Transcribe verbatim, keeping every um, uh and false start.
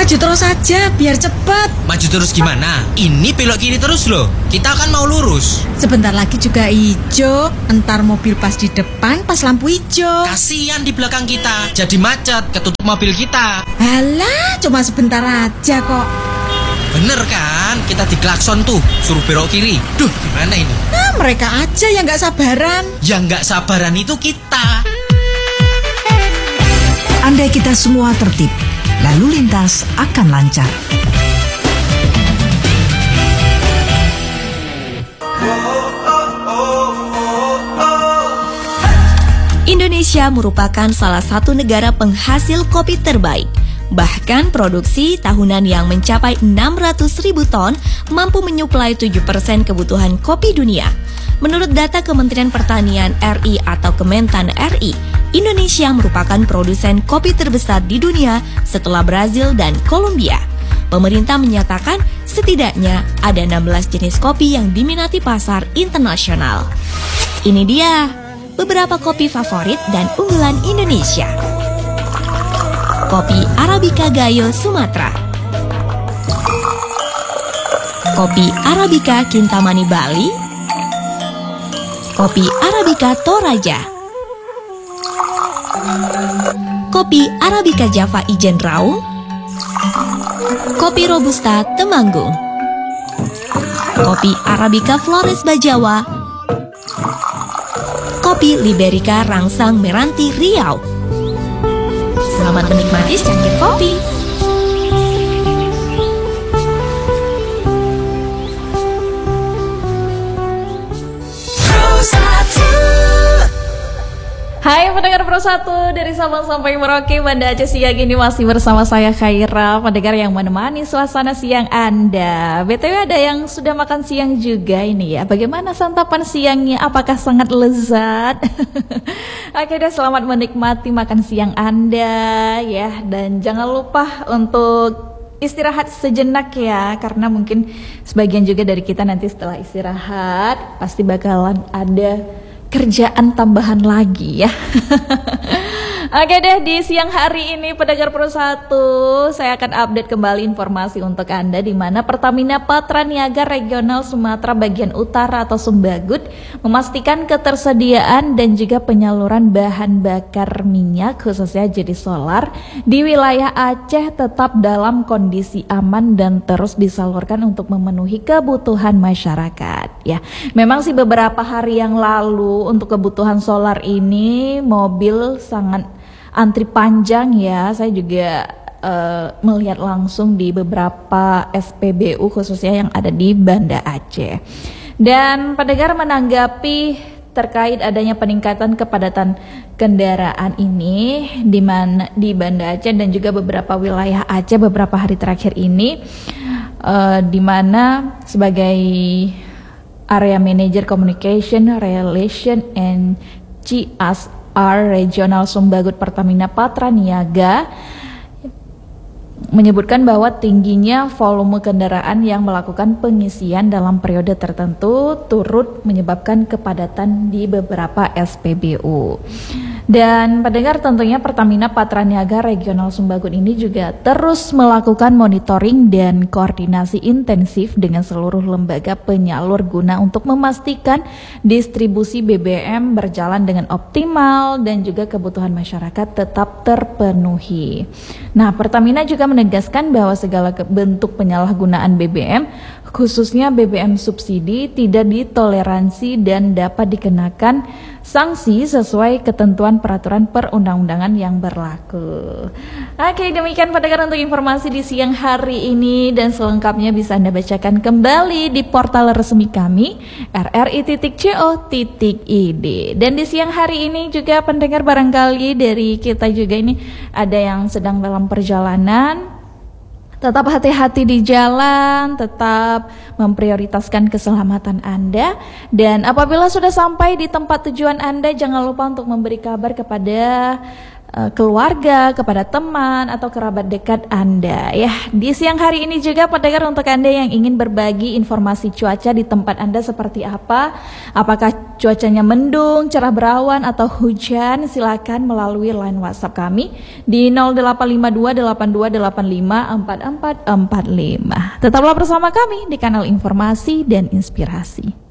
Maju terus saja, biar cepat. Maju terus gimana? Ini belok kiri terus loh. Kita kan mau lurus. Sebentar lagi juga hijau. Entar mobil pas di depan, pas lampu hijau. Kasihan di belakang kita, jadi macet, ketutup mobil kita. Alah, cuma sebentar aja kok. Bener kan? Kita diklakson tuh, suruh belok kiri. Duh, gimana ini? Nah, mereka aja yang gak sabaran. Yang gak sabaran itu kita. Andai kita semua tertib, lalu lintas akan lancar. Indonesia merupakan salah satu negara penghasil kopi terbaik. Bahkan produksi tahunan yang mencapai enam ratus ribu ton mampu menyuplai tujuh persen kebutuhan kopi dunia. Menurut data Kementerian Pertanian R I atau Kementan R I, Indonesia merupakan produsen kopi terbesar di dunia setelah Brazil dan Kolombia. Pemerintah menyatakan setidaknya ada enam belas jenis kopi yang diminati pasar internasional. Ini dia beberapa kopi favorit dan unggulan Indonesia. Kopi Arabica Gayo Sumatera, kopi Arabica Kintamani Bali, kopi Arabica Toraja, kopi Arabica Java Ijen Raung, kopi Robusta Temanggung, kopi Arabica Flores Bajawa, kopi Liberica Rangsang Meranti Riau. Selamat menikmati secangkir kopi. Hai pendengar Pro satu dari Sabang sampai Merauke, Banda Aceh siang ini masih bersama saya Khaira, pendengar yang menemani suasana siang Anda. B T W ada yang sudah makan siang juga ini ya. Bagaimana santapan siangnya? Apakah sangat lezat? Oke deh, selamat menikmati makan siang Anda ya. Dan jangan lupa untuk istirahat sejenak ya, karena mungkin sebagian juga dari kita nanti setelah istirahat pasti bakalan ada kerjaan tambahan lagi ya. Oke deh, di siang hari ini pendengar Pro satu saya akan update kembali informasi untuk Anda, di mana Pertamina Patraniaga Regional Sumatera Bagian Utara atau Sumbagut memastikan ketersediaan dan juga penyaluran bahan bakar minyak khususnya jenis solar di wilayah Aceh tetap dalam kondisi aman dan terus disalurkan untuk memenuhi kebutuhan masyarakat ya. Memang sih beberapa hari yang lalu untuk kebutuhan solar ini mobil sangat antri panjang ya. Saya juga uh, melihat langsung di beberapa S P B U khususnya yang ada di Banda Aceh. Dan pendengar menanggapi terkait adanya peningkatan kepadatan kendaraan ini di mana di Banda Aceh dan juga beberapa wilayah Aceh beberapa hari terakhir ini, uh, di mana sebagai Area Manager Communication Relation and C S R Regional Sumbagut Pertamina Patraniaga menyebutkan bahwa tingginya volume kendaraan yang melakukan pengisian dalam periode tertentu turut menyebabkan kepadatan di beberapa S P B U. Dan pendengar, tentunya Pertamina Patraniaga Regional Sumbagut ini juga terus melakukan monitoring dan koordinasi intensif dengan seluruh lembaga penyalur guna untuk memastikan distribusi B B M berjalan dengan optimal dan juga kebutuhan masyarakat tetap terpenuhi. Nah, Pertamina juga menegaskan bahwa segala bentuk penyalahgunaan B B M, khususnya B B M subsidi, tidak ditoleransi dan dapat dikenakan sanksi sesuai ketentuan peraturan perundang-undangan yang berlaku. Oke, demikian pendengar untuk informasi di siang hari ini, dan selengkapnya bisa Anda bacakan kembali di portal resmi kami r r i titik co titik i d. Dan di siang hari ini juga pendengar, barangkali dari kita juga ini ada yang sedang dalam perjalanan. Tetap hati-hati di jalan, tetap memprioritaskan keselamatan Anda. Dan apabila sudah sampai di tempat tujuan Anda, jangan lupa untuk memberi kabar kepada uh, keluarga, kepada teman atau kerabat dekat Anda ya. Di siang hari ini juga pendengar, untuk Anda yang ingin berbagi informasi cuaca di tempat Anda seperti apa, apakah cuacanya mendung, cerah berawan atau hujan, silakan melalui line WhatsApp kami di nol delapan lima dua delapan dua delapan lima empat empat empat lima. Tetaplah bersama kami di kanal Informasi dan Inspirasi.